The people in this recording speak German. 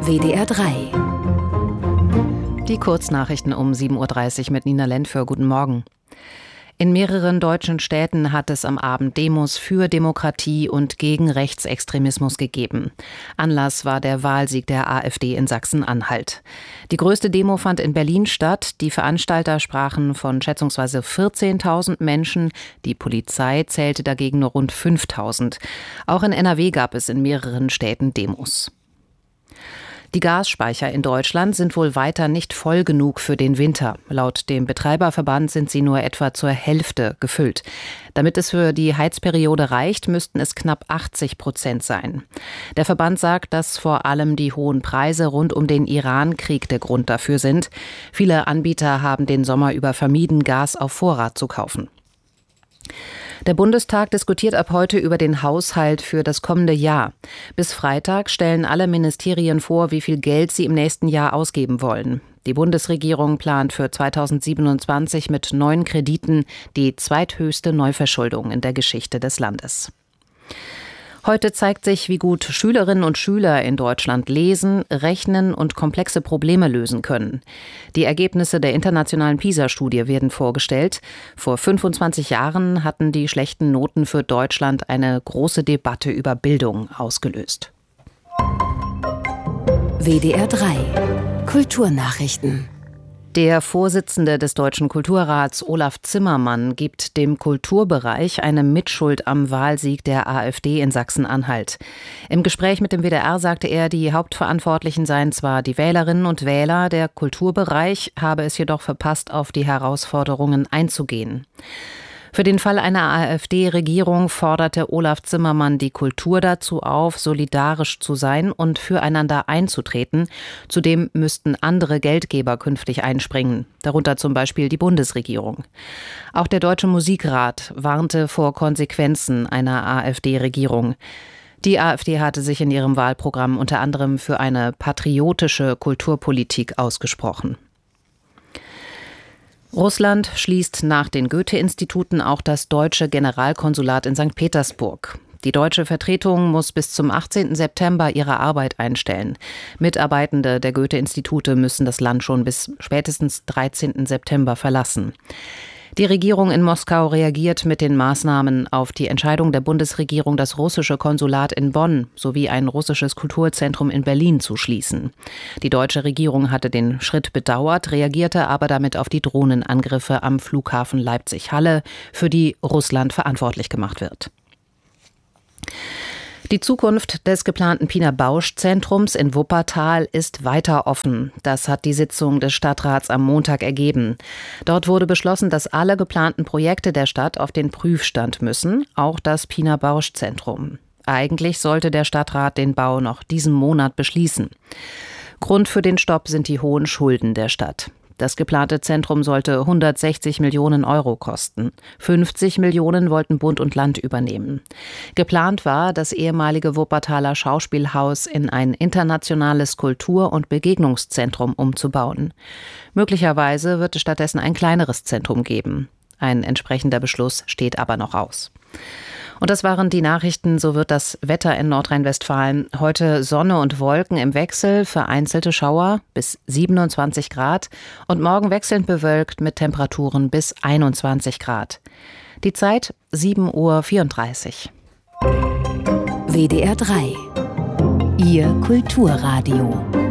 WDR 3. Die Kurznachrichten um 7.30 Uhr mit Nina Lentföhr. Guten Morgen. In mehreren deutschen Städten hat es am Abend Demos für Demokratie und gegen Rechtsextremismus gegeben. Anlass war der Wahlsieg der AfD in Sachsen-Anhalt. Die größte Demo fand in Berlin statt. Die Veranstalter sprachen von schätzungsweise 14.000 Menschen. Die Polizei zählte dagegen nur rund 5.000. Auch in NRW gab es in mehreren Städten Demos. Die Gasspeicher in Deutschland sind wohl weiter nicht voll genug für den Winter. Laut dem Betreiberverband sind sie nur etwa zur Hälfte gefüllt. Damit es für die Heizperiode reicht, müssten es knapp 80% sein. Der Verband sagt, dass vor allem die hohen Preise rund um den Iran-Krieg der Grund dafür sind. Viele Anbieter haben den Sommer über vermieden, Gas auf Vorrat zu kaufen. Der Bundestag diskutiert ab heute über den Haushalt für das kommende Jahr. Bis Freitag stellen alle Ministerien vor, wie viel Geld sie im nächsten Jahr ausgeben wollen. Die Bundesregierung plant für 2027 mit 9 Krediten die zweithöchste Neuverschuldung in der Geschichte des Landes. Heute zeigt sich, wie gut Schülerinnen und Schüler in Deutschland lesen, rechnen und komplexe Probleme lösen können. Die Ergebnisse der internationalen PISA-Studie werden vorgestellt. Vor 25 Jahren hatten die schlechten Noten für Deutschland eine große Debatte über Bildung ausgelöst. WDR 3. Kulturnachrichten. Der Vorsitzende des Deutschen Kulturrats, Olaf Zimmermann, gibt dem Kulturbereich eine Mitschuld am Wahlsieg der AfD in Sachsen-Anhalt. Im Gespräch mit dem WDR sagte er, die Hauptverantwortlichen seien zwar die Wählerinnen und Wähler, der Kulturbereich habe es jedoch verpasst, auf die Herausforderungen einzugehen. Für den Fall einer AfD-Regierung forderte Olaf Zimmermann die Kultur dazu auf, solidarisch zu sein und füreinander einzutreten. Zudem müssten andere Geldgeber künftig einspringen, darunter zum Beispiel die Bundesregierung. Auch der Deutsche Musikrat warnte vor Konsequenzen einer AfD-Regierung. Die AfD hatte sich in ihrem Wahlprogramm unter anderem für eine patriotische Kulturpolitik ausgesprochen. Russland schließt nach den Goethe-Instituten auch das deutsche Generalkonsulat in St. Petersburg. Die deutsche Vertretung muss bis zum 18. September ihre Arbeit einstellen. Mitarbeitende der Goethe-Institute müssen das Land schon bis spätestens 13. September verlassen. Die Regierung in Moskau reagiert mit den Maßnahmen auf die Entscheidung der Bundesregierung, das russische Konsulat in Bonn sowie ein russisches Kulturzentrum in Berlin zu schließen. Die deutsche Regierung hatte den Schritt bedauert, reagierte aber damit auf die Drohnenangriffe am Flughafen Leipzig-Halle, für die Russland verantwortlich gemacht wird. Die Zukunft des geplanten Pina Bausch-Zentrums in Wuppertal ist weiter offen. Das hat die Sitzung des Stadtrats am Montag ergeben. Dort wurde beschlossen, dass alle geplanten Projekte der Stadt auf den Prüfstand müssen, auch das Pina Bausch-Zentrum. Eigentlich sollte der Stadtrat den Bau noch diesen Monat beschließen. Grund für den Stopp sind die hohen Schulden der Stadt. Das geplante Zentrum sollte 160 Millionen Euro kosten. 50 Millionen wollten Bund und Land übernehmen. Geplant war, das ehemalige Wuppertaler Schauspielhaus in ein internationales Kultur- und Begegnungszentrum umzubauen. Möglicherweise wird es stattdessen ein kleineres Zentrum geben. Ein entsprechender Beschluss steht aber noch aus. Und das waren die Nachrichten. So wird das Wetter in Nordrhein-Westfalen. Heute Sonne und Wolken im Wechsel, vereinzelte Schauer bis 27 Grad und morgen wechselnd bewölkt mit Temperaturen bis 21 Grad. Die Zeit 7.34 Uhr. WDR 3. Ihr Kulturradio.